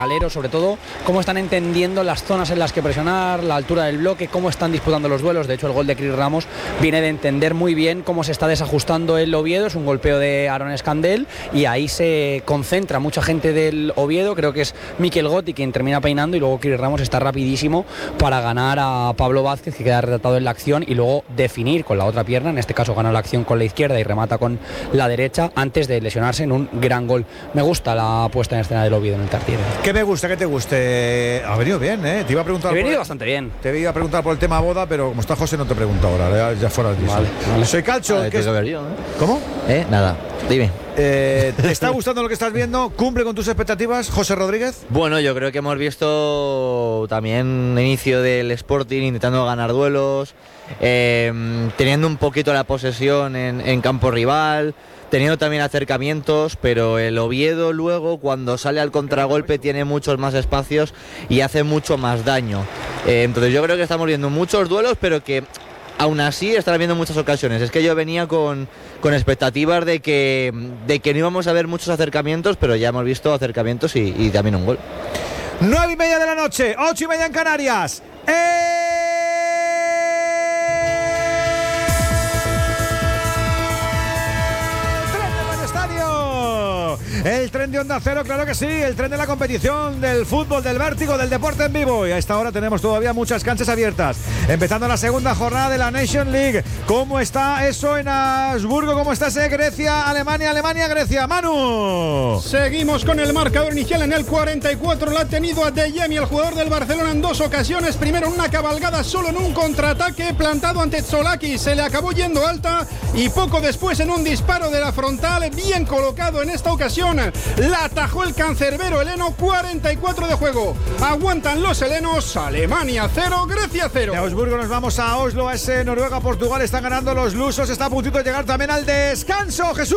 sobre todo cómo están entendiendo las zonas en las que presionar, la altura del bloque, cómo están disputando los duelos. De hecho, el gol de Cris Ramos viene de entender muy bien cómo se está desajustando el Oviedo. Es un golpeo de Aaron Escandel y ahí se concentra mucha gente del Oviedo. Creo que es Mikel Gotti quien termina peinando y luego Cris Ramos está rapidísimo para ganar a Pablo Vázquez, que queda retratado en la acción, y luego definir con la otra pierna. En este caso gana la acción con la izquierda y remata con la derecha antes de lesionarse en un gran gol. Me gusta la puesta en escena del Oviedo en el Tartiere. ¿Qué me gusta? ¿Qué te guste? Ha venido bien, ¿eh? Te iba a preguntar. He venido bastante bien. Te iba a preguntar por el tema boda, pero como está José no te pregunto ahora, ya fuera del vale. Soy Calcho. Vale, tengo que ver yo, ¿eh? ¿Cómo? Nada, dime. ¿Te está gustando lo que estás viendo? ¿Cumple con tus expectativas, José Rodríguez? Bueno, yo creo que hemos visto también inicio del Sporting intentando ganar duelos, teniendo un poquito la posesión en campo rival, teniendo también acercamientos, pero el Oviedo luego cuando sale al contragolpe tiene muchos más espacios y hace mucho más daño. Entonces yo creo que estamos viendo muchos duelos, pero que aún así están viendo muchas ocasiones. Es que yo venía con expectativas de que no íbamos a ver muchos acercamientos, pero ya hemos visto acercamientos y también un gol. 9:30 de la noche, 8:30 en Canarias. El tren de Onda Cero, claro que sí, el tren de la competición, del fútbol, del vértigo, del deporte en vivo. Y a esta hora tenemos todavía muchas canchas abiertas. Empezando la segunda jornada de la Nation League. ¿Cómo está eso en Habsburgo? ¿Cómo está ese Grecia, Alemania, Grecia? Manu. Seguimos con el marcador inicial en el 44. Lo ha tenido Adeyemi, el jugador del Barcelona, en dos ocasiones. Primero en una cabalgada, solo en un contraataque plantado ante Tzolaki. Se le acabó yendo alta y poco después en un disparo de la frontal, bien colocado en esta ocasión. La atajó el cancerbero heleno. 44 de juego. Aguantan los helenos. Alemania 0, Grecia 0. De Augsburgo nos vamos a Oslo, a ese Noruega-Portugal. Están ganando los lusos. Está a puntito de llegar también al descanso. Jesús.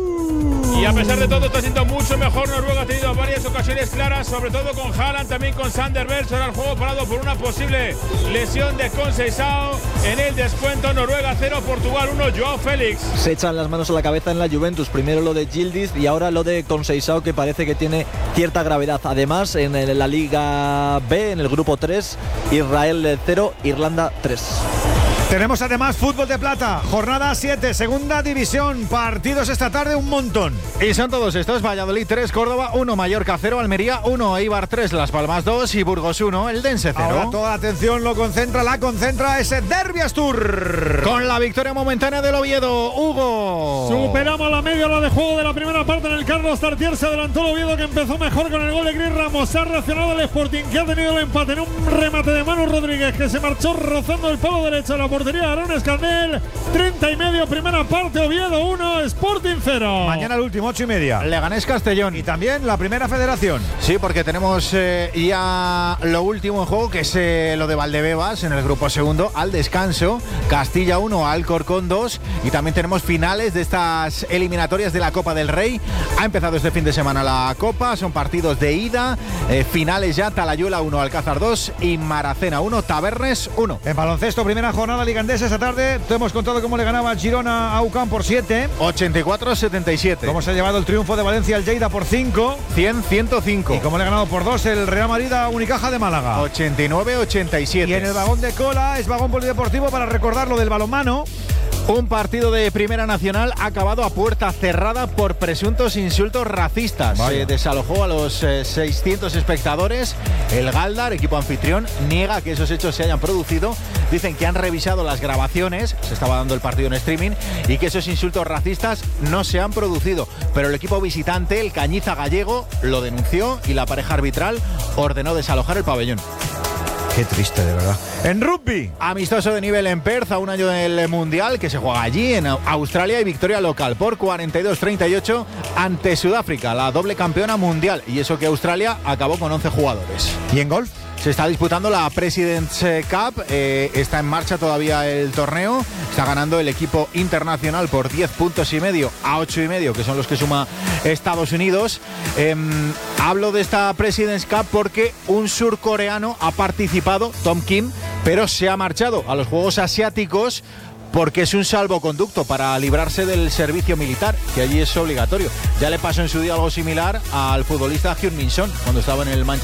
Y a pesar de todo está siendo mucho mejor Noruega. Ha tenido varias ocasiones claras, sobre todo con Haaland, también con Sander Berg. Ahora el juego parado por una posible lesión de Conceição. En el descuento, Noruega 0, Portugal 1, Joao Félix. Se echan las manos a la cabeza en la Juventus. Primero lo de Yildiz y ahora lo de Conceição, que parece que tiene cierta gravedad. Además, en la Liga B, en el grupo 3, Israel 0, Irlanda 3. Tenemos además fútbol de plata, jornada 7, segunda división, partidos esta tarde un montón. Y son todos estos: Valladolid 3, Córdoba 1, Mallorca 0, Almería 1, Eibar 3, Las Palmas 2 y Burgos 1, Eldense 0. Ahora toda la atención la concentra ese Derbi Astur. Con la victoria momentánea del Oviedo, Hugo. Superamos la media hora de juego de la primera parte en el Carlos Tartiere. Se adelantó el Oviedo, que empezó mejor con el gol de Cris Ramos. Ha reaccionado el Sporting, que ha tenido el empate en un remate de Manu Rodríguez, que se marchó rozando el palo derecho a la portería. Aaron Escandel, 30:30, primera parte, Oviedo 1, Sporting 0. Mañana el último, 8:30. Leganés Castellón. Y también la primera federación. Sí, porque tenemos ya lo último en juego, que es lo de Valdebebas en el grupo segundo, al descanso. Castilla 1, Alcorcón 2. Y también tenemos finales de estas eliminatorias de la Copa del Rey. Ha empezado este fin de semana la Copa, son partidos de ida. Finales ya: Talayuela 1, Alcázar 2 y Maracena 1, Tabernes 1. En baloncesto, primera jornada ligandesa esta tarde. Te hemos contado cómo le ganaba Girona a UCAM por 7. 84-77. Cómo se ha llevado el triunfo de Valencia al Lleida por 5. 100-105. Y cómo le ha ganado por 2 el Real Madrid a Unicaja de Málaga. 89-87. Y en el vagón de cola es vagón polideportivo para recordar lo del balonmano. Un partido de Primera Nacional ha acabado a puerta cerrada por presuntos insultos racistas. Se desalojó a los 600 espectadores. El Galdar, equipo anfitrión, niega que esos hechos se hayan producido. Dicen que han revisado las grabaciones, se estaba dando el partido en streaming, y que esos insultos racistas no se han producido. Pero el equipo visitante, el Cañiza Gallego, lo denunció y la pareja arbitral ordenó desalojar el pabellón. Qué triste, de verdad. En rugby, amistoso de nivel en Perth, a un año del Mundial, que se juega allí en Australia, y victoria local por 42-38 ante Sudáfrica, la doble campeona mundial. Y eso que Australia acabó con 11 jugadores. ¿Y en golf? Se está disputando la President's Cup, está en marcha todavía el torneo, está ganando el equipo internacional por 10 puntos y medio a 8,5, que son los que suma Estados Unidos. Hablo de esta President's Cup porque un surcoreano ha participado, Tom Kim, pero se ha marchado a los Juegos Asiáticos porque es un salvoconducto para librarse del servicio militar, que allí es obligatorio. Ya le pasó en su día algo similar al futbolista Hyun-Min Son cuando estaba en el Manchester